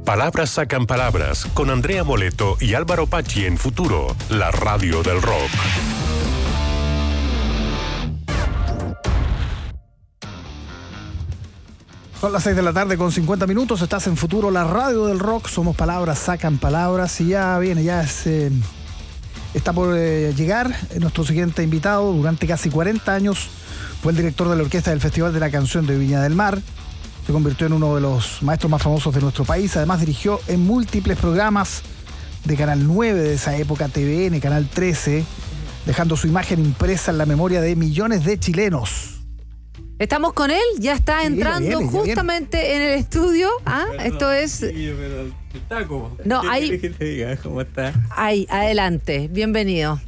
Palabras sacan palabras con Andrea Moleto y Álvaro Pacci en Futuro, la radio del rock. Son las 6 de la tarde con 50 minutos, estás en Futuro, la radio del rock, somos Palabras sacan palabras y está por llegar nuestro siguiente invitado. Durante casi 40 años fue el director de la orquesta del Festival de la Canción de Viña del Mar, se convirtió en uno de los maestros más famosos de nuestro país, además dirigió en múltiples programas de Canal 9 de esa época, TVN, Canal 13, dejando su imagen impresa en la memoria de millones de chilenos. Estamos con él, ya está entrando justamente en el estudio. Esto es... Sí, pero el taco. No, ahí... ¿Qué te diga? ¿Cómo está? Ahí, adelante, bienvenido.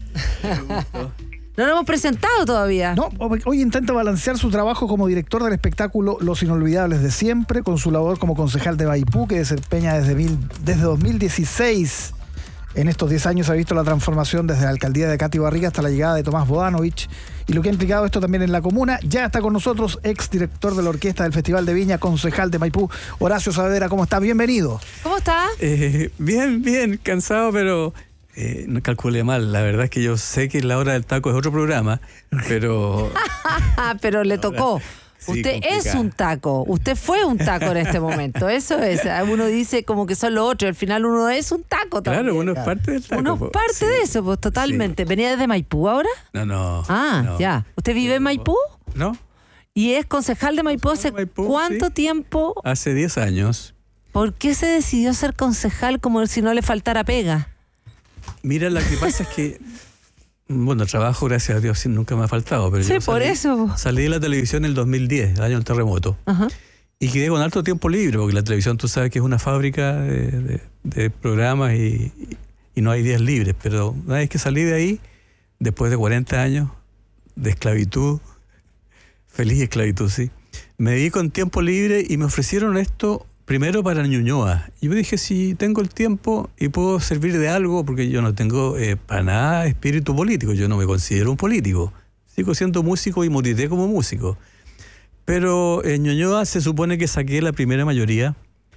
No nos hemos presentado todavía. No, hoy intenta balancear su trabajo como director del espectáculo Los Inolvidables de Siempre, con su labor como concejal de Maipú, que desempeña desde 2016. En estos 10 años ha visto la transformación desde la alcaldía de Katy Barriga hasta la llegada de Tomás Bodanovich y lo que ha implicado esto también en la comuna. Ya está con nosotros, exdirector de la orquesta del Festival de Viña, concejal de Maipú, Horacio Saavedra. ¿Cómo está? Bienvenido. ¿Cómo está? Bien, cansado, pero no calculé mal. La verdad es que yo sé que La Hora del Taco es otro programa, pero... pero le tocó. Sí, usted complicado. es un taco, usted fue un taco en este momento, eso es. Uno dice como que son los otros, al final uno es un taco también. Claro, uno es parte del taco. Uno es parte de eso, pues totalmente. Sí. ¿Venía desde Maipú ahora? No. Ya. ¿Usted vive en Maipú? No. ¿Y es concejal de Maipú hace cuánto tiempo? Hace 10 años. ¿Por qué se decidió ser concejal como si no le faltara pega? Mira, lo que pasa es que... Bueno, trabajo, gracias a Dios, nunca me ha faltado. Pero sí, por eso. Salí de la televisión en el 2010, el año del terremoto. Ajá. Y quedé con alto tiempo libre, porque la televisión, tú sabes que es una fábrica de programas y no hay días libres. Pero una vez que salí de ahí, después de 40 años de esclavitud, feliz esclavitud, sí, me dedico en tiempo libre y me ofrecieron esto primero para Ñuñoa. Y yo dije, si tengo el tiempo y puedo servir de algo, porque yo no tengo para nada espíritu político, yo no me considero un político. Sigo siendo músico y moriré como músico. Pero en Ñuñoa se supone que saqué la primera mayoría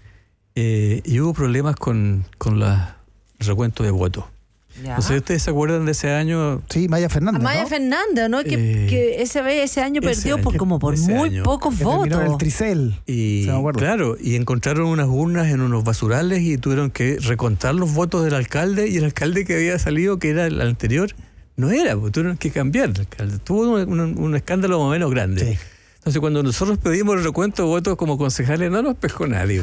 y hubo problemas con el recuento de votos. Ya. No sé, ¿ustedes se acuerdan de ese año? Sí, Maya Fernández, Maya Fernández, ¿no? Que ese año perdió por muy pocos que terminó en el votos. Tricel. Y me acuerdo. claro, y encontraron unas urnas en unos basurales y tuvieron que recontar los votos del alcalde, y el alcalde que había salido, que era el anterior, no era, pues tuvieron que cambiar el alcalde. Tuvo un escándalo más o menos grande. Sí. Entonces, cuando nosotros pedimos el recuento de votos como concejales, no nos pescó nadie.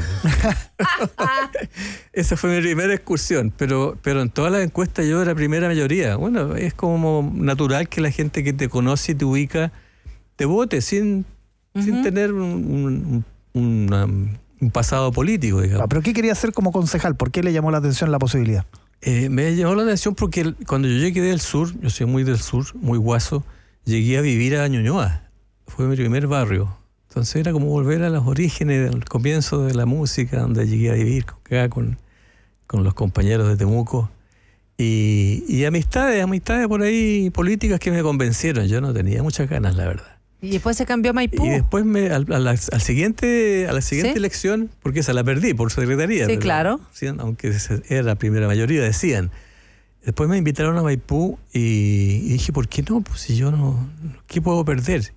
Esa fue mi primera excursión, pero en todas las encuestas yo era primera mayoría. Bueno, es como natural que la gente que te conoce y te ubica te vote sin tener un pasado político, digamos. ¿Pero qué quería hacer como concejal? ¿Por qué le llamó la atención la posibilidad? Me llamó la atención porque cuando yo llegué del sur, yo soy muy del sur, muy guaso, llegué a vivir a Ñuñoa. Fue mi primer barrio. Entonces era como volver a los orígenes del comienzo de la música, donde llegué a vivir acá con los compañeros de Temuco. Y amistades por ahí políticas que me convencieron. Yo no tenía muchas ganas, la verdad. Y después se cambió a Maipú. Y después a la siguiente elección, porque esa la perdí por secretaría. Sí, pero, claro. aunque era la primera mayoría, decían. Después me invitaron a Maipú y dije, ¿por qué no? Pues si yo no, ¿qué puedo perder?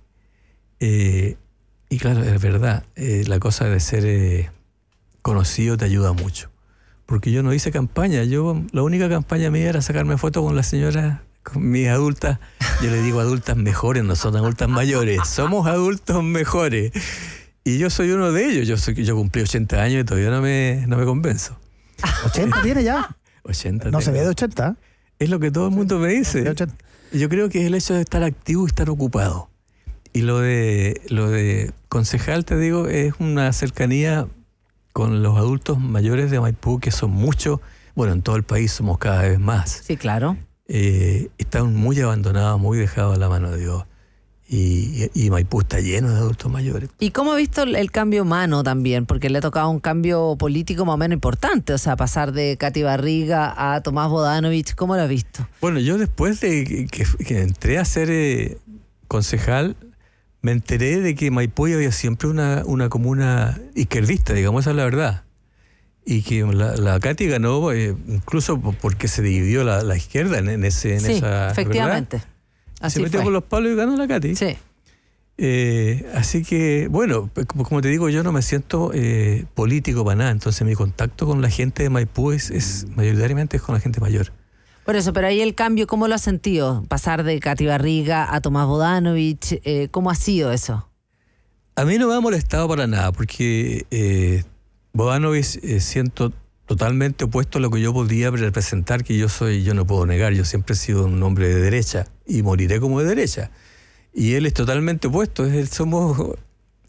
Y claro, es verdad, la cosa de ser conocido te ayuda mucho. Porque yo no hice campaña, la única campaña mía era sacarme fotos con la señora, con mis adultas. Yo le digo adultas mejores, no son adultas mayores, somos adultos mejores. Y yo soy uno de ellos, yo cumplí 80 años y todavía no me convenzo. ¿80 tiene ya? 80 No tengo. se ve de 80. Es lo que todo el mundo me dice. De 80. Yo creo que es el hecho de estar activo y estar ocupado. Y lo de concejal, te digo, es una cercanía con los adultos mayores de Maipú, que son muchos. Bueno, en todo el país somos cada vez más. Sí, claro. Están muy abandonados, muy dejados a la mano de Dios. Y Maipú está lleno de adultos mayores. ¿Y cómo ha visto el cambio humano también? Porque le ha tocado un cambio político más o menos importante, o sea, pasar de Katy Barriga a Tomás Bodanovich. ¿Cómo lo ha visto? Bueno, yo después de que entré a ser concejal, me enteré de que Maipú había siempre una comuna izquierdista, digamos, esa es la verdad. y que la Katy ganó incluso porque se dividió la izquierda en esa... Efectivamente. Se metió por los palos y ganó la Katy. Sí. Así que, bueno, como te digo, yo no me siento político para nada, entonces mi contacto con la gente de Maipú es mayoritariamente con la gente mayor. Por eso, pero ahí el cambio, ¿cómo lo has sentido? Pasar de Katy Barriga a Tomás Bodanovich, ¿cómo ha sido eso? A mí no me ha molestado para nada, porque Bodanovich siento totalmente opuesto a lo que yo podía representar, que yo no puedo negar, yo siempre he sido un hombre de derecha y moriré como de derecha. Y él es totalmente opuesto, somos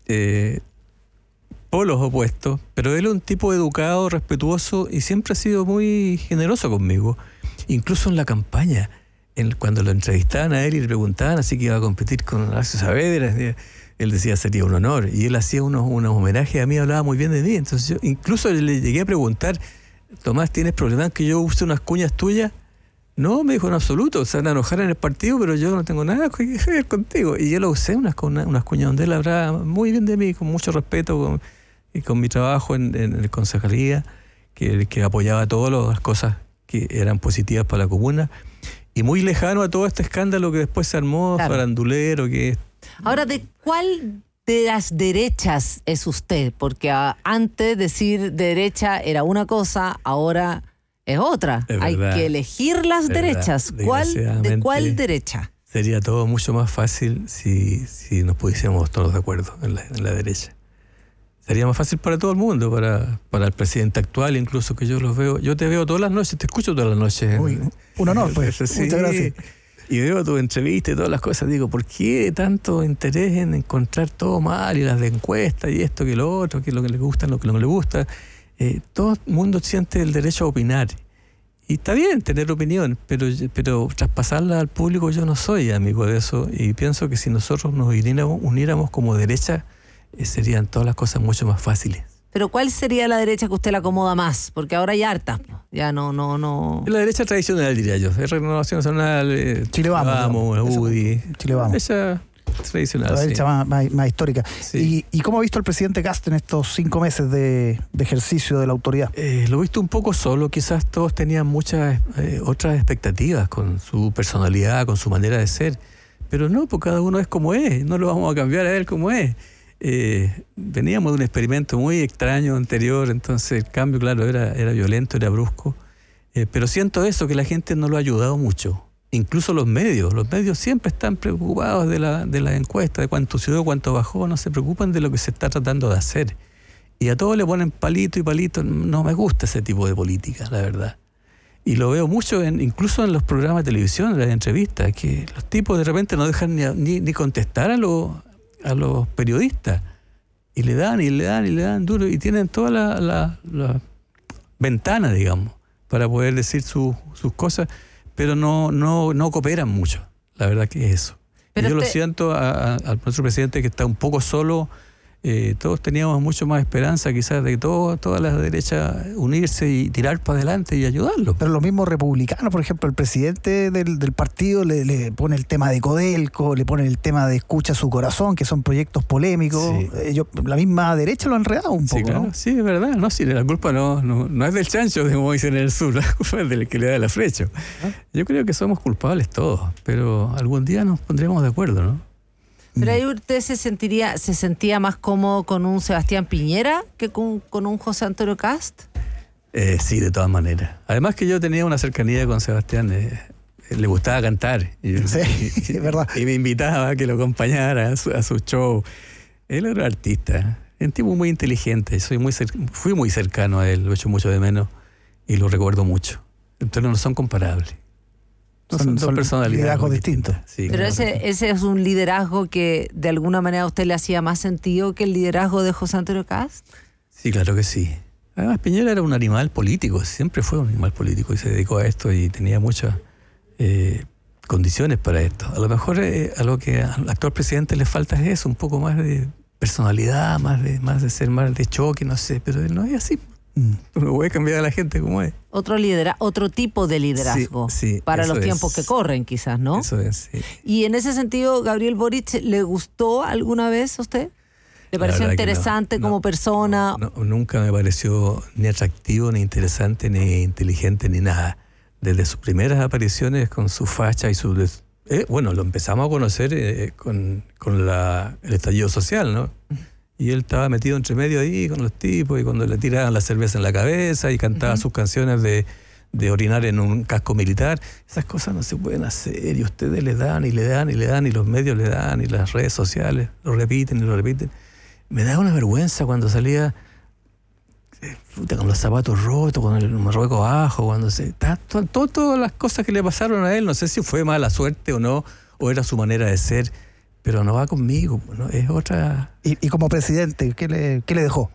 polos opuestos, pero él es un tipo educado, respetuoso y siempre ha sido muy generoso conmigo. Incluso en la campaña, cuando lo entrevistaban a él y le preguntaban así que iba a competir con Horacio Saavedra, él decía sería un honor, y él hacía unos homenajes a mí, hablaba muy bien de mí. Entonces yo incluso le llegué a preguntar, Tomás, ¿tienes problemas que yo use unas cuñas tuyas? No, me dijo, en absoluto, se van a enojar en el partido, pero yo no tengo nada que ver contigo. Y yo lo usé, unas cuñas donde él hablaba muy bien de mí, con mucho respeto, con mi trabajo en la concejalía, que apoyaba todas las cosas que eran positivas para la comuna, y muy lejano a todo este escándalo que después se armó, claro, farandulero, que... Ahora, ¿de cuál de las derechas es usted? Porque antes decir derecha era una cosa, ahora es otra. Hay que elegir las derechas. ¿De cuál derecha? Sería todo mucho más fácil si nos pudiésemos todos de acuerdo en la derecha. Sería más fácil para todo el mundo, para el presidente actual, incluso, que yo los veo. Yo te veo todas las noches, te escucho todas las noches. Uy, un honor, pues. Sí, muchas gracias. Y veo tu entrevista y todas las cosas. Digo, ¿por qué tanto interés en encontrar todo mal y las de encuestas y esto que lo otro, que lo que le gusta, lo que no le gusta? Todo el mundo siente el derecho a opinar. Y está bien tener opinión, pero traspasarla al público, yo no soy amigo de eso. Y pienso que si nosotros nos uniéramos como derecha, serían todas las cosas mucho más fáciles. Pero ¿cuál sería la derecha que usted le acomoda más? Porque ahora hay hartas. Ya no. La derecha tradicional, diría yo. Es Renovación Nacional, Chile Vamos, UDI. Chile Vamos. Esa tradicional, la derecha sí. más histórica. Sí. ¿Y cómo ha visto el presidente Kast en estos 5 meses de ejercicio de la autoridad? Lo he visto un poco solo. Quizás todos tenían muchas otras expectativas con su personalidad, con su manera de ser. Pero no, porque cada uno es como es. No lo vamos a cambiar a él como es. Veníamos de un experimento muy extraño anterior, entonces el cambio, claro, era violento, era brusco, pero siento eso, que la gente no lo ha ayudado mucho, incluso los medios siempre están preocupados de la encuesta, de cuánto subió, cuánto bajó, no se preocupan de lo que se está tratando de hacer, y a todos le ponen palito y palito. No me gusta ese tipo de política, la verdad. Y lo veo mucho incluso en los programas de televisión, en las entrevistas, que los tipos de repente no dejan ni contestar a los periodistas, y le dan duro, y tienen toda la ventana, digamos, para poder decir sus cosas, pero no cooperan mucho. La verdad que es eso. Pero yo lo siento a nuestro presidente, que está un poco solo. Todos teníamos mucho más esperanza quizás de toda la derecha unirse y tirar para adelante y ayudarlo. Pero los mismos republicanos, por ejemplo, el presidente del partido le pone el tema de Codelco, le pone el tema de Escucha su corazón, que son proyectos polémicos. Sí. La misma derecha lo ha enredado un poco, claro, ¿no? Sí, es verdad. No, sí, la culpa no es del chancho, como dicen en el sur, la culpa es del que le da la flecha. Yo creo que somos culpables todos, pero algún día nos pondremos de acuerdo, ¿no? Pero ahí usted se sentía más cómodo con un Sebastián Piñera que con un José Antonio Kast. Sí, de todas maneras. Además que yo tenía una cercanía con Sebastián, le gustaba cantar. Sí, es verdad. Y me invitaba a que lo acompañara a su show. Él era artista, un tipo muy inteligente. Fui muy cercano a él, lo echo mucho de menos y lo recuerdo mucho. Entonces no son comparables. Son personalidades liderazgos distintos. Sí, pero ese es un liderazgo que de alguna manera a usted le hacía más sentido que el liderazgo de José Antonio Kast. Sí, claro que sí. Además, Piñera era un animal político, siempre fue un animal político y se dedicó a esto y tenía muchas condiciones para esto. A lo mejor a lo que al actual presidente le falta es eso, un poco más de personalidad, más de ser más de choque, no sé, pero él no es así. No voy a cambiar a la gente como es. Otro tipo de liderazgo, sí, para los tiempos que corren, quizás, ¿no? Eso es, sí. Y en ese sentido, Gabriel Boric, ¿le gustó alguna vez a usted? ¿Le pareció interesante como persona? No, nunca me pareció ni atractivo, ni interesante, ni inteligente, ni nada. Desde sus primeras apariciones con su facha y su... lo empezamos a conocer con el estallido social, ¿no? Y él estaba metido entre medio ahí con los tipos, y cuando le tiraban la cerveza en la cabeza y cantaba sus canciones de orinar en un casco militar. Esas cosas no se pueden hacer, y ustedes le dan, y los medios le dan, y las redes sociales lo repiten y lo repiten. Me da una vergüenza cuando salía con los zapatos rotos, con el marrueco abajo, cuando todas las cosas que le pasaron a él, no sé si fue mala suerte o no, o era su manera de ser, pero no va conmigo, ¿no? Es otra... ¿Y como presidente, qué le dejó?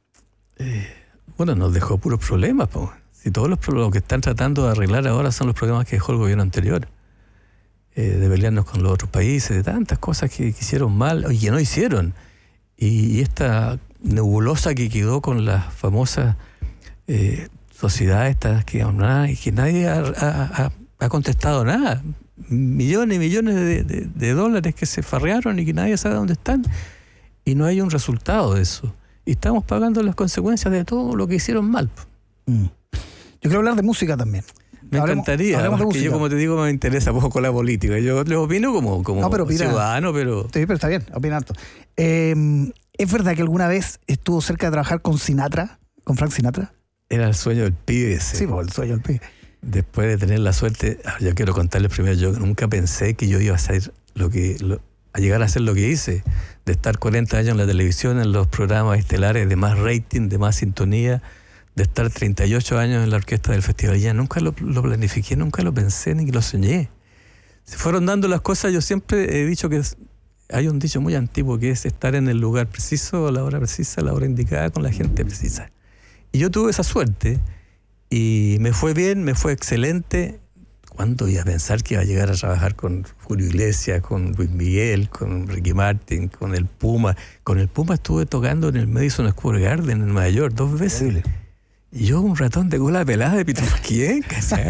Nos dejó puros problemas, po. Si todos lo que están tratando de arreglar ahora son los problemas que dejó el gobierno anterior, de pelearnos con los otros países, de tantas cosas que hicieron mal y que no hicieron. Y esta nebulosa que quedó con las famosas sociedades estas que nadie ha contestado nada. Millones y millones de dólares que se farrearon y que nadie sabe dónde están. Y no hay un resultado de eso. Y estamos pagando las consecuencias de todo lo que hicieron mal. Yo quiero hablar de música también. Me encantaría, porque yo, como te digo, me interesa poco la política. Yo les opino como ciudadano, pero... Sí, pero está bien, opina harto. ¿Es verdad que alguna vez estuvo cerca de trabajar con Sinatra, con Frank Sinatra? Era el sueño del pibe ese. Sí, el sueño del pibe. Después de tener la suerte, yo quiero contarles primero, yo nunca pensé que yo iba a hacer a llegar a hacer lo que hice, de estar 40 años en la televisión, en los programas estelares de más rating, de más sintonía, de estar 38 años en la orquesta del Festival. Ya nunca lo planifiqué, nunca lo pensé, ni lo soñé. Se fueron dando las cosas. Yo siempre he dicho que hay un dicho muy antiguo que es estar en el lugar preciso, a la hora precisa, a la hora indicada, con la gente precisa. Y yo tuve esa suerte y me fue bien, me fue excelente. ¿Cuándo iba a pensar que iba a llegar a trabajar con Julio Iglesias, con Luis Miguel, con Ricky Martin, con el Puma? Con el Puma estuve tocando en el Madison Square Garden en Nueva York 2 veces. Increíble. Y yo, un ratón de cola pelada de Pitufquien, ¿cachai?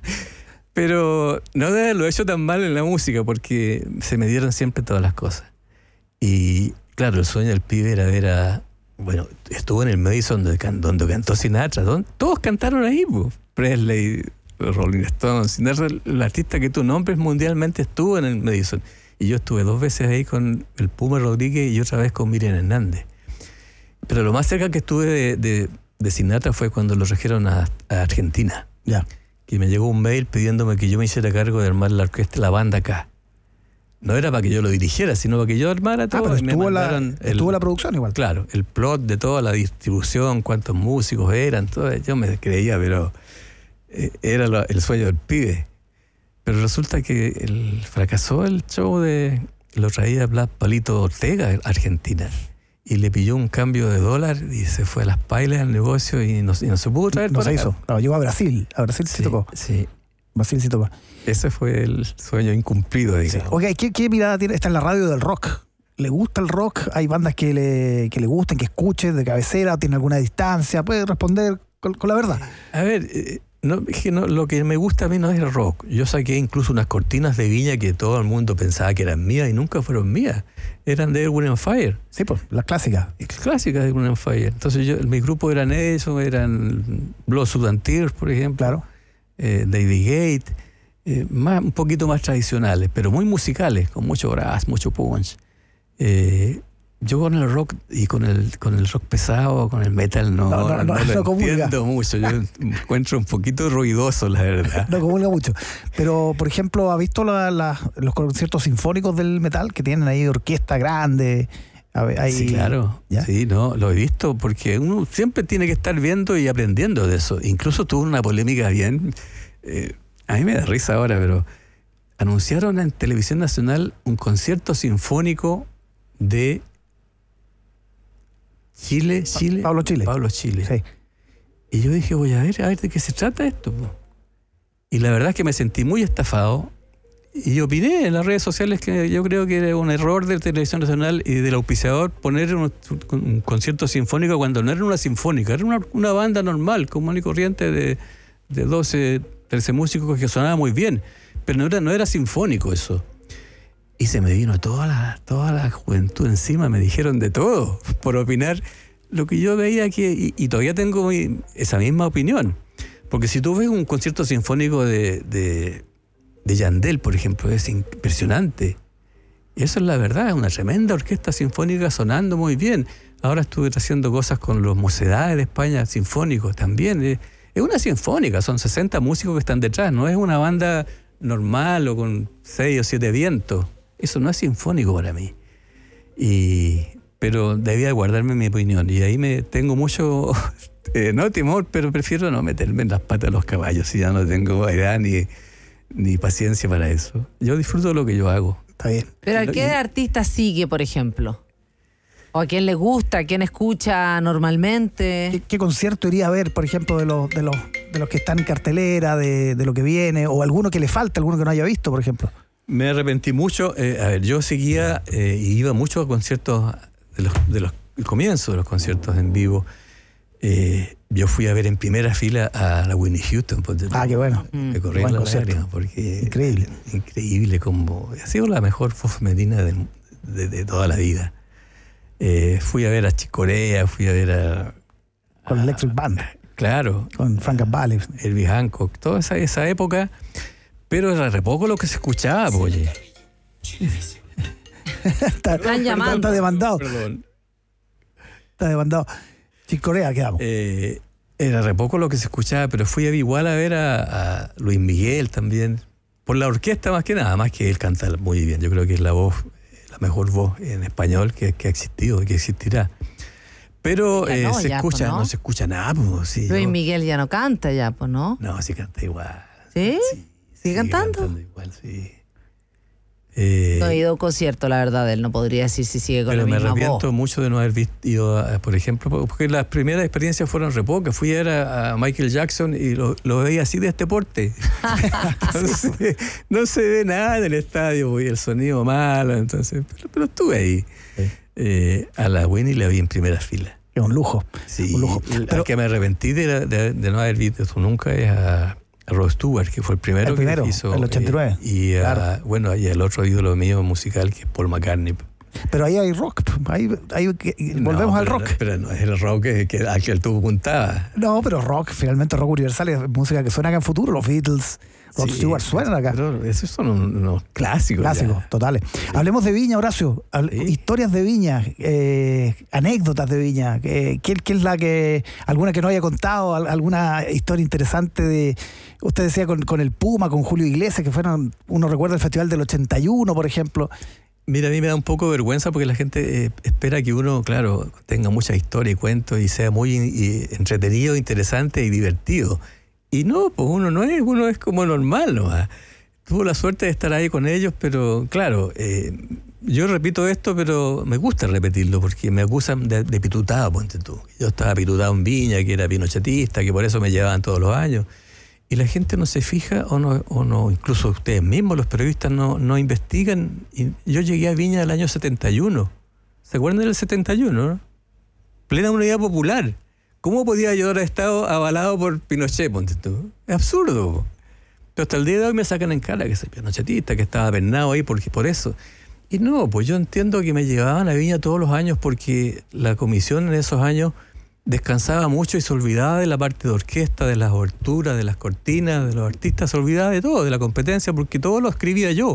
Pero no de haberlo hecho tan mal en la música, porque se me dieron siempre todas las cosas. Y claro, el sueño del pibe era ver a... Bueno, estuvo en el Madison donde cantó Sinatra. Todos cantaron ahí, pues. Presley, Rolling Stones, Sinatra, el artista que tú nombres mundialmente estuvo en el Madison. Y yo estuve 2 veces ahí con el Puma Rodríguez y otra vez con Miriam Hernández. Pero lo más cerca que estuve de Sinatra fue cuando lo trajeron a Argentina. Ya. Que me llegó un mail pidiéndome que yo me hiciera cargo de armar la orquesta, la banda acá. No era para que yo lo dirigiera, sino para que yo armara todo. Pero estuvo la producción igual. Claro, el plot de toda la distribución, cuántos músicos eran, todo. Yo me creía, pero era el sueño del pibe. Pero resulta que fracasó el show lo traía Palito Ortega a Argentina. Y le pilló un cambio de dólar y se fue a las pailas al negocio y no se pudo traer. No se hizo. Claro, llegó a Brasil. A Brasil sí tocó. Sí. Brasil sí tocó. Ese fue el sueño incumplido, digamos. Sí. Oiga, ¿qué mirada tiene? Está en la radio del rock. ¿Le gusta el rock? ¿Hay bandas que le gusten, que escuche de cabecera? ¿Tiene alguna distancia? ¿Puede responder con la verdad? A ver, lo que me gusta a mí no es el rock. Yo saqué incluso unas cortinas de Viña que todo el mundo pensaba que eran mías y nunca fueron mías. Eran de Erwin and Fire. Sí, pues, las clásicas. Clásicas de Erwin and Fire. Entonces mi grupo eran eso, eran Blood, Sweat and Tears, por ejemplo. Claro. David Gate. Un poquito más tradicionales, pero muy musicales, con mucho brass, mucho punch. Yo con el rock y con el rock pesado, con el metal, no lo entiendo mucho. Yo encuentro un poquito ruidoso, la verdad. No comulga mucho. Pero, por ejemplo, ¿ha visto los conciertos sinfónicos del metal que tienen ahí orquesta grande? Sí, claro. ¿Ya? Sí, lo he visto porque uno siempre tiene que estar viendo y aprendiendo de eso. Incluso tuvo una polémica bien... a mí me da risa ahora, pero anunciaron en Televisión Nacional un concierto sinfónico de Chile. Pablo Chile. Sí. Y yo dije, voy a ver de qué se trata esto. Y la verdad es que me sentí muy estafado y opiné en las redes sociales que yo creo que era un error de Televisión Nacional y del auspiciador poner un concierto sinfónico cuando no era una sinfónica, era una banda normal, común y corriente de 12, 13 músicos que sonaba muy bien, pero no era sinfónico eso. Y se me vino toda la juventud encima, me dijeron de todo por opinar lo que yo veía que... Y todavía tengo esa misma opinión. Porque si tú ves un concierto sinfónico de Yandel, por ejemplo, es impresionante. Y eso es la verdad, es una tremenda orquesta sinfónica sonando muy bien. Ahora estuve haciendo cosas con los Mocedades de España, sinfónicos también. Es una sinfónica, son 60 músicos que están detrás, no es una banda normal o con 6 o 7 vientos. Eso no es sinfónico para mí. Pero debía guardarme mi opinión. Y ahí tengo mucho, no temor, pero prefiero no meterme en las patas de los caballos, si ya no tengo edad ni paciencia para eso. Yo disfruto lo que yo hago. Está bien. ¿Pero a qué artista sigue, por ejemplo? ¿O a quién le gusta? ¿A quién escucha normalmente? ¿Qué concierto iría a ver, por ejemplo, de los que están en cartelera, de lo que viene, o alguno que le falta, alguno que no haya visto, por ejemplo? Me arrepentí mucho. Yo seguía y iba mucho a conciertos de los comienzos de los conciertos en vivo. Yo fui a ver en primera fila a la Whitney Houston. Qué bueno. Me corrí la lágrima porque increíble como ha sido la mejor voz femenina de toda la vida. Fui a ver a Chick Corea, fui a ver con Electric Band. Claro. Con Frank Valley. Herbie Hancock, toda esa época. Pero era re poco lo que se escuchaba, oye. Están llamando. Está demandado. Perdón. Está demandado. Chick Corea, quedamos. Era re poco lo que se escuchaba, pero fui igual a ver a Luis Miguel también. Por la orquesta más que nada, más que él canta muy bien. Yo creo que es la mejor voz en español que ha existido y que existirá. Pero no se escucha nada. Pues, sí, Luis Miguel ya no canta ya, pues, ¿no? No, sí canta igual. ¿Sí? ¿Sigue cantando? Igual, sí. No he ido a un concierto, la verdad, él no podría decir si sigue con la misma voz. Pero me arrepiento mucho de no haber ido, por ejemplo, porque las primeras experiencias fueron re pocas. Fui a ver a Michael Jackson y lo veía así de este porte. Entonces, no se ve nada en el estadio y el sonido malo. Entonces, pero estuve ahí. Sí. A la Winnie la vi en primera fila. Es un lujo. Sí, un lujo. Pero que me arrepentí de no haber visto nunca es a Rod Stewart, que fue el primero que hizo. El 89. Y el otro ídolo mío musical, que es Paul McCartney. Pero ahí hay rock. Volvemos al rock. Pero no es el rock al que tú apuntabas. No, pero rock, finalmente rock universal es música que suena acá en futuro. Los Beatles, Rod Stewart suenan acá. Pero esos son unos clásicos. Clásicos, totales. Sí. Hablemos de Viña, Horacio. Historias de Viña, anécdotas de Viña. ¿Qué es alguna que no haya contado? ¿Alguna historia interesante usted decía con el Puma, con Julio Iglesias, que uno recuerda el festival del 81, por ejemplo? Mira, a mí me da un poco de vergüenza porque la gente espera que uno, claro, tenga mucha historia y cuentos y sea muy entretenido, interesante y divertido. Y no, pues uno es como normal nomás. Tuve la suerte de estar ahí con ellos, pero claro, yo repito esto, pero me gusta repetirlo porque me acusan de pitutado, ponte tú. Yo estaba pitutado en Viña, que era pinochetista, que por eso me llevaban todos los años. Y la gente no se fija o no, incluso ustedes mismos, los periodistas, no investigan. Y yo llegué a Viña el año 71. ¿Se acuerdan del 71? ¿No? Plena unidad popular. ¿Cómo podía yo haber estado avalado por Pinochet, ponte tú? Es absurdo. Pero hasta el día de hoy me sacan en cara que soy pinochetista, que estaba pernado ahí por eso. Y no, pues yo entiendo que me llevaban a Viña todos los años porque la comisión en esos años descansaba mucho y se olvidaba de la parte de orquesta, de las oberturas, de las cortinas, de los artistas, se olvidaba de todo, de la competencia, porque todo lo escribía yo.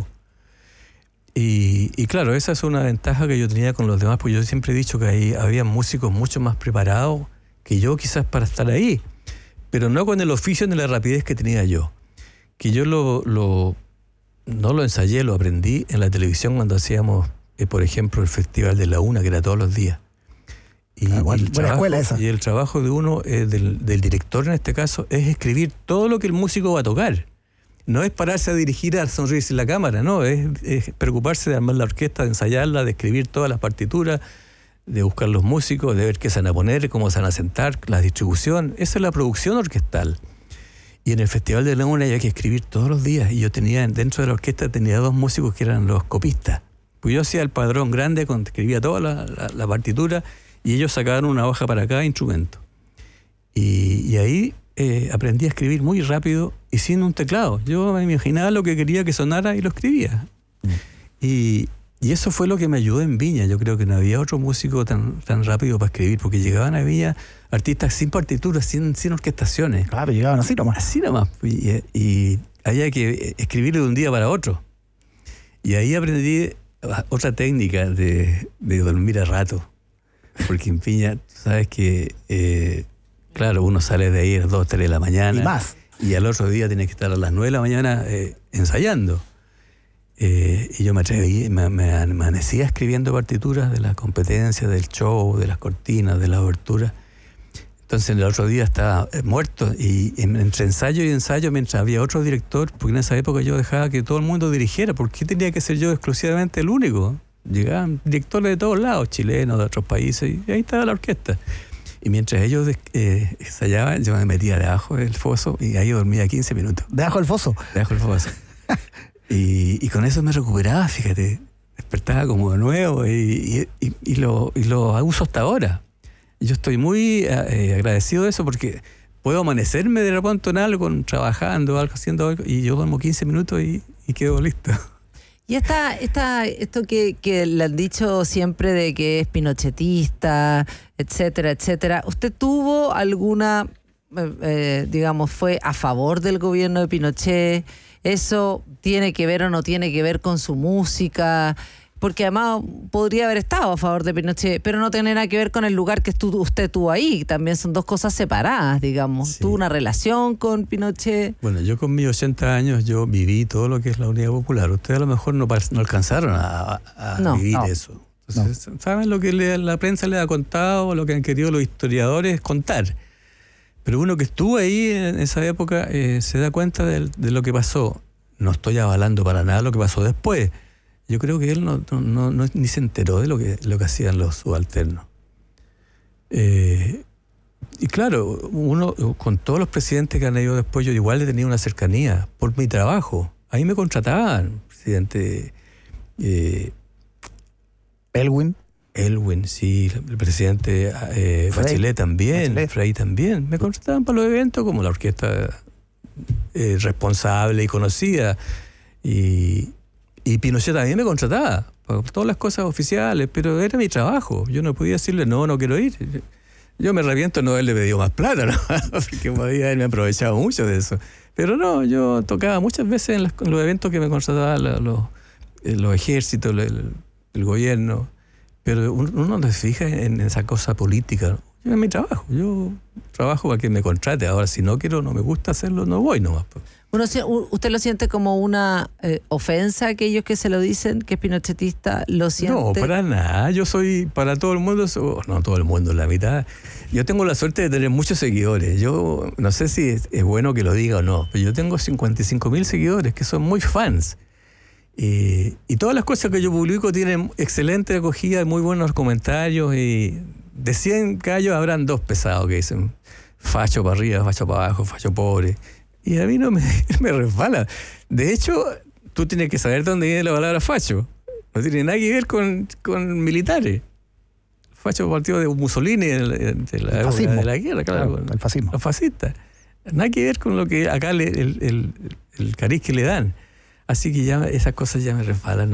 Y claro, esa es una ventaja que yo tenía con los demás, porque yo siempre he dicho que ahí había músicos mucho más preparados que yo quizás para estar ahí, pero no con el oficio ni la rapidez que tenía yo. Que yo no lo ensayé, lo aprendí en la televisión cuando hacíamos, por ejemplo, el Festival de la Una, que era todos los días. Buena escuela esa. Y el trabajo de uno, del director en este caso, es escribir todo lo que el músico va a tocar. No es pararse a dirigir a sonreírse en la cámara, no, es preocuparse de armar la orquesta, de ensayarla, de escribir todas las partituras, de buscar los músicos, de ver qué se van a poner, cómo se van a sentar, la distribución. Esa es la producción orquestal. Y en el Festival de la Una había que escribir todos los días. Y yo dentro de la orquesta tenía 2 músicos que eran los copistas. Pues yo hacía el padrón grande, escribía toda la partitura, y ellos sacaban una hoja para cada instrumento. Y ahí aprendí a escribir muy rápido y sin un teclado. Yo me imaginaba lo que quería que sonara y lo escribía. Y eso fue lo que me ayudó en Viña. Yo creo que no había otro músico tan rápido para escribir, porque llegaban a Viña artistas sin partituras, sin orquestaciones. Claro, llegaban así nomás. Así nomás. Y había que escribirlo de un día para otro. Y ahí aprendí otra técnica de dormir a rato. Porque en Viña, sabes que, claro, uno sale de ahí a las 2, 3 de la mañana. Y más. Y al otro día tiene que estar a las 9 de la mañana ensayando. Y yo me atreví, me amanecía escribiendo partituras de las competencias, del show, de las cortinas, de la abertura. Entonces el otro día estaba muerto, y entre ensayo y ensayo, mientras había otro director, porque en esa época yo dejaba que todo el mundo dirigiera. ¿Por qué tenía que ser yo exclusivamente el único? Llegaban directores de todos lados, chilenos, de otros países, y ahí estaba la orquesta. Y mientras ellos ensayaban, yo me metía debajo del foso y ahí dormía 15 minutos. ¿Debajo del foso? Debajo del foso. Y con eso me recuperaba, fíjate. Despertaba como de nuevo y lo uso hasta ahora. Yo estoy muy agradecido de eso, porque puedo amanecerme de repente en algo, trabajando, algo, haciendo algo, y yo duermo 15 minutos y quedo listo. Y esto que le han dicho siempre de que es pinochetista, etcétera, etcétera. ¿Usted tuvo alguna, digamos, fue a favor del gobierno de Pinochet? ¿Eso tiene que ver o no tiene que ver con su música? Porque además podría haber estado a favor de Pinochet, pero no tiene nada que ver con el lugar que usted tuvo ahí. También son dos cosas separadas, digamos. Sí. ¿Tuvo una relación con Pinochet? Bueno, yo con mis 80 años yo viví todo lo que es la Unidad Popular. Ustedes a lo mejor no alcanzaron a vivir eso. Entonces, ¿saben lo que la prensa le ha contado, lo que han querido los historiadores contar? Pero uno que estuvo ahí en esa época se da cuenta de lo que pasó. No estoy avalando para nada lo que pasó después. Yo creo que él no ni se enteró de lo que hacían los subalternos. Y claro, uno con todos los presidentes que han ido después, yo igual le tenía una cercanía por mi trabajo. Ahí me contrataban, presidente Elwin, sí, el presidente Bachelet también, Frey también. Me contrataban para los eventos como la orquesta responsable y conocida. Y Pinochet también me contrataba por todas las cosas oficiales, pero era mi trabajo. Yo no podía decirle, no quiero ir. Yo me arrepiento no haberle pedido más plata, ¿no? Porque podía haberme aprovechado mucho de eso. Pero no, yo tocaba muchas veces en los eventos que me contrataban los ejércitos, el gobierno. Pero uno no se fija en esa cosa política. Yo es mi trabajo. Yo trabajo para que me contrate. Ahora, si no quiero, no me gusta hacerlo, no voy nomás. ¿Usted lo siente como una ofensa a aquellos que se lo dicen, que es pinochetista? ¿Lo siente? No, para nada. Yo soy, para todo el mundo, no todo el mundo, la mitad. Yo tengo la suerte de tener muchos seguidores. Yo no sé si es bueno que lo diga o no, pero yo tengo 55.000 seguidores que son muy fans. Y todas las cosas que yo publico tienen excelente acogida, muy buenos comentarios, y de 100 gallos habrán 2 pesados que dicen facho para arriba, facho para abajo, facho pobre. Y a mí no me resbala. De hecho, tú tienes que saber dónde viene la palabra facho. No tiene nada que ver con militares. Facho partido de Mussolini de la guerra, claro. El fascismo. Los fascistas. Nada que ver con lo que acá el cariz que le dan. Así que ya esas cosas ya me resbalan,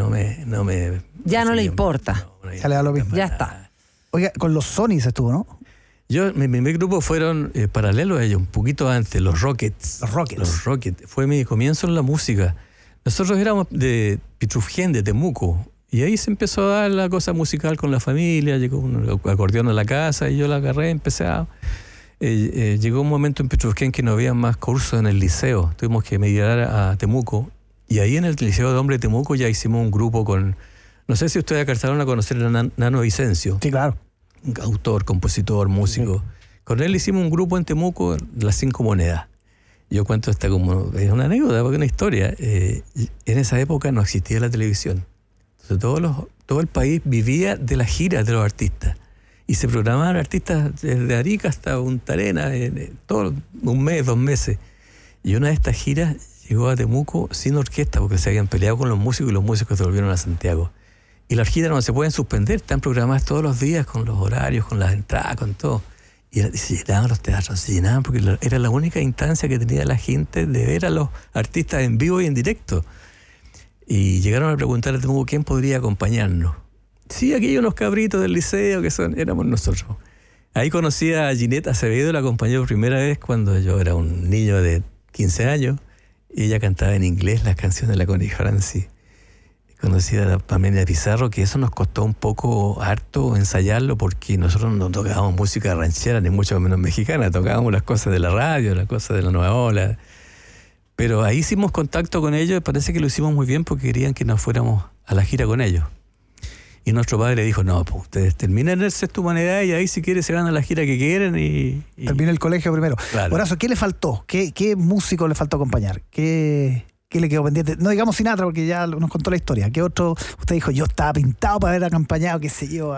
ya no le importa. Ya le da lo mismo. Ya está. Oiga, con los Sonys estuvo, ¿no? Mi primer grupo fueron paralelos a ellos, un poquito antes, los Rockets. Los Rockets. Fue mi comienzo en la música. Nosotros éramos de Pitrufjén, de Temuco. Y ahí se empezó a dar la cosa musical con la familia. Llegó un acordeón a la casa y yo la agarré, empecé a... llegó un momento en Pitrufjén que no había más cursos en el liceo. Tuvimos que migrar a Temuco. Y ahí en el Liceo de Hombre de Temuco ya hicimos un grupo con... No sé si ustedes alcanzaron a conocer a Nano Vicencio. Sí, claro. Autor, compositor, músico. Sí. Con él hicimos un grupo en Temuco, Las 5 Monedas. Yo cuento esta como... Es una anécdota, porque es una historia. En esa época no existía la televisión. Entonces todo el país vivía de las giras de los artistas. Y se programaban artistas desde Arica hasta Punta Arenas, todo un mes, 2 meses. Y una de estas giras llegó a Temuco sin orquesta porque se habían peleado con los músicos y los músicos se volvieron a Santiago. Y las giras no se pueden suspender, están programadas todos los días con los horarios, con las entradas, con todo. Y se llenaban los teatros, se llenaban porque era la única instancia que tenía la gente de ver a los artistas en vivo y en directo. Y llegaron a preguntarle a Temuco quién podría acompañarnos. Sí, aquí hay unos cabritos del liceo que éramos nosotros. Ahí conocí a Ginette Acevedo, la acompañé por primera vez cuando yo era un niño de 15 años. Y ella cantaba en inglés las canciones de la Connie Francis. Conocí a Pamela Pizarro, que eso nos costó un poco harto ensayarlo porque nosotros no tocábamos música ranchera, ni mucho menos mexicana, tocábamos las cosas de la radio, las cosas de la nueva ola. Pero ahí hicimos contacto con ellos y parece que lo hicimos muy bien porque querían que nos fuéramos a la gira con ellos. Y nuestro padre dijo, no, pues ustedes terminen el Sexta Humanidad y ahí si quieren se van a la gira que quieren y... Termina el colegio primero. Claro. Horacio, ¿qué le faltó? ¿Qué músico le faltó acompañar? ¿Qué le quedó pendiente? No digamos Sinatra porque ya nos contó la historia. ¿Qué otro usted dijo? Yo estaba pintado para haber acompañado, qué sé yo,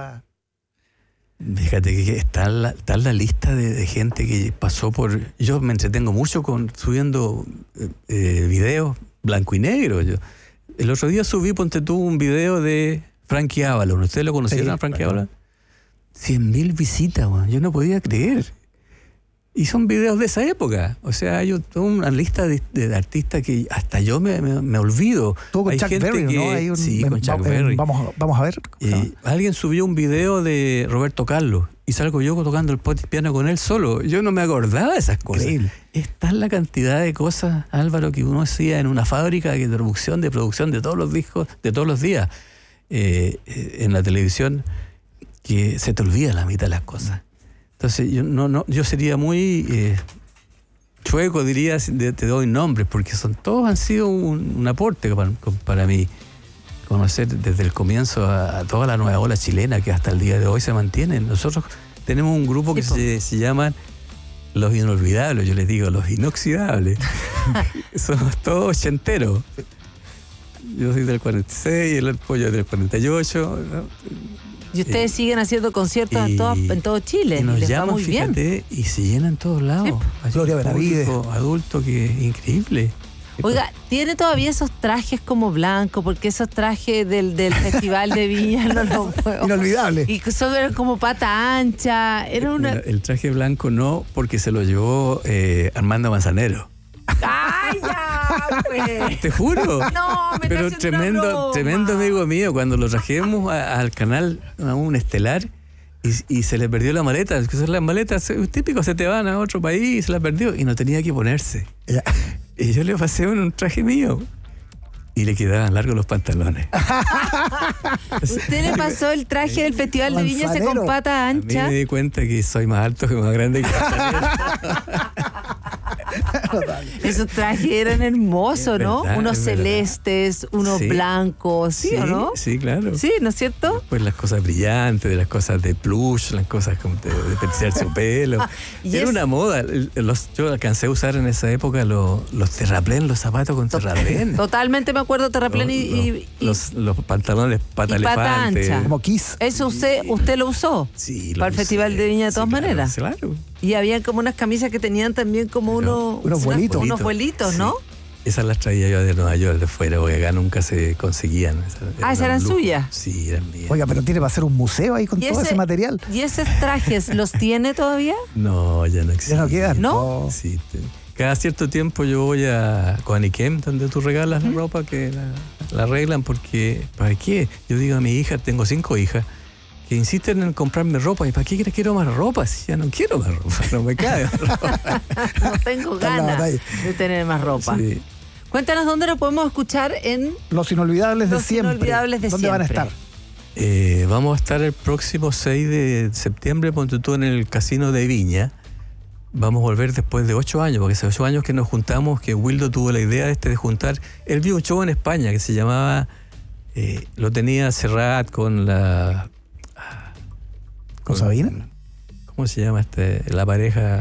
Fíjate que está la lista de gente que pasó por... Yo me entretengo mucho subiendo videos blanco y negro. El otro día subí, ponte tú, un video de Frankie Avalon. ¿Ustedes lo conocieron a Frankie Avalon? 100.000 visitas, man. Yo no podía creer. Y son videos de esa época. O sea, hay una lista de artistas que hasta yo me olvido. Tú con Chuck Berry, ¿no? Sí, con Chuck Berry. Vamos a ver. Alguien subió un video de Roberto Carlos y salgo yo tocando el piano con él solo. Yo no me acordaba de esas cosas. Increíble. Está la cantidad de cosas, Álvaro, que uno hacía en una fábrica de producción de todos los discos, de todos los días, en la televisión, que se te olvida la mitad de las cosas. Entonces yo sería muy chueco, diría, te doy nombres, porque todos han sido un aporte para mí. Conocer desde el comienzo a toda la nueva ola chilena que hasta el día de hoy se mantiene. Nosotros tenemos un grupo que se llaman Los Inolvidables, yo les digo, los inoxidables. Somos todos ochenteros. Yo soy del 46, el pollo es del 48, ¿no? Y ustedes siguen haciendo conciertos en todo Chile. Y nos les llaman, va muy fíjate, bien. Y se llenan en todos lados. Sí. Gloria Benavides. Adulto que es increíble. Oiga, ¿tiene todavía esos trajes como blancos? Porque esos trajes del Festival de Viña no los puedo. Inolvidable. Y son como pata ancha. El traje blanco no, porque se lo llevó Armando Manzanero. ¡Ay, ya, pues! Te juro. No, me Pero está haciendo una broma. tremendo amigo mío, cuando lo trajimos al canal, a un estelar, y se le perdió la maleta. Las maletas típicos se te van a otro país y se la perdió y no tenía que ponerse. Ya. Y yo le pasé un traje mío y le quedaban largos los pantalones. ¿Usted le pasó el traje del Festival de Viña ese con pata ancha? A mí me di cuenta que soy más alto que más grande que Esos trajes eran hermosos, ¿no? Verdad, unos celestes, unos blancos, ¿sí o no? Sí, claro. Sí, ¿no es cierto? Pues las cosas brillantes, de las cosas de plush, las cosas como de preciar su pelo. Era una moda. Yo alcancé a usar en esa época los terraplén, los zapatos con terraplén. Totalmente me acuerdo, terraplén los pantalones pata elefante. Ancha. Como Kiss. ¿Eso usted lo usó? Sí, para el Festival de Viña de todas maneras. Claro. Y había como unas camisas que tenían también como unos vuelitos. Unos vuelitos, ¿no? Sí. Esas las traía yo de Nueva York, de fuera, porque acá nunca se conseguían. ¿Esas eran suyas? Sí, eran mías. Oiga, pero tiene para hacer un museo ahí con todo ese material. ¿Y esos trajes los tiene todavía? No, ya no existen. Ya no quedan. ¿No? Sí. Cada cierto tiempo yo voy a Coaniquem, donde tú regalas la ropa, que la arreglan, porque ¿para qué? Yo digo a mi hija, tengo 5 hijas, que insisten en comprarme ropa. ¿Y para qué quiero más ropa? Si ya no quiero más ropa, no me cabe ropa. No tengo ganas de tener más ropa. Sí. Cuéntanos dónde lo podemos escuchar en... Los Inolvidables de Siempre. Inolvidables de ¿Dónde siempre van a estar? Vamos a estar el próximo 6 de septiembre, ponte tú, en el Casino de Viña. Vamos a volver después de 8 años, porque hace 8 años que nos juntamos, que Wildo tuvo la idea de juntar. Él vio un show en España que se llamaba, lo tenía Serrat con la... ¿Con Sabina? ¿Cómo se llama la pareja?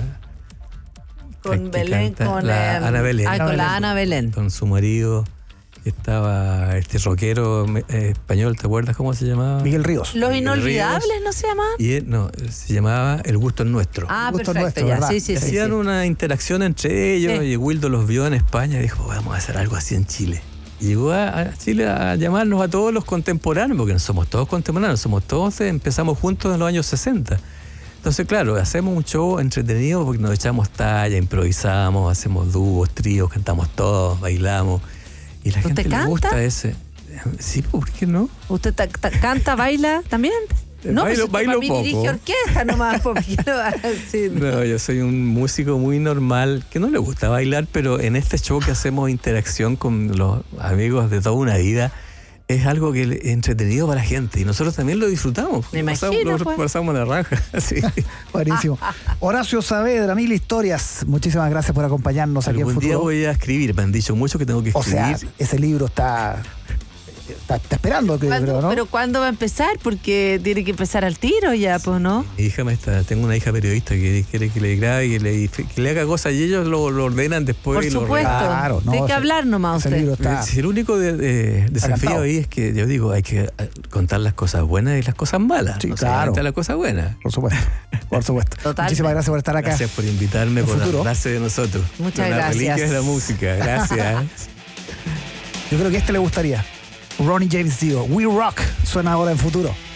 Con Belén, con Ana Belén. Con la Ana Belén. Con su marido. Estaba este rockero español, ¿te acuerdas cómo se llamaba? Miguel Ríos. Los Inolvidables, ¿no se llamaban? Y se llamaba El Gusto es Nuestro. Ah, Gusto perfecto, nuestro, ya. Sí. Hacían una interacción entre ellos y Wildo los vio en España y dijo, vamos a hacer algo así en Chile. Y llegó a Chile a llamarnos a todos los contemporáneos, porque no somos todos contemporáneos, empezamos juntos en los años 60. Entonces, claro, hacemos un show entretenido porque nos echamos talla, improvisamos, hacemos dúos, tríos, cantamos todos, bailamos. Y la gente le gusta ese. Sí, ¿por qué no? ¿Usted canta, baila también? No, bailo poco. Dirige orquesta nomás, porque no va a decir. No, yo soy un músico muy normal que no le gusta bailar, pero en este show que hacemos interacción con los amigos de toda una vida, es algo que es entretenido para la gente y nosotros también lo disfrutamos. Me imagino, pasamos la raja. Sí. Buenísimo. Horacio Saavedra, 1000 historias. Muchísimas gracias por acompañarnos aquí en Futuro. Algún día voy a escribir, me han dicho mucho que tengo que escribir. O sea, ese libro está esperando, creo, ¿no? Pero ¿cuándo va a empezar? Porque tiene que empezar al tiro ya, pues, ¿no? Mi hija tengo una hija periodista que quiere que le grabe y que le haga cosas y ellos lo ordenan después. Por supuesto. Claro, no, tiene que hablar nomás usted. El único desafío ahí es que yo digo, hay que contar las cosas buenas y las cosas malas. Sí, no claro. las cosas buenas. Por supuesto. Totalmente. Muchísimas gracias por estar acá. Gracias por invitarme, por hablarse de nosotros. Muchas gracias. La reliquia gracias. de la música. Gracias. Yo creo que le gustaría. Ronnie James Dio, We Rock, suena ahora en Futuro.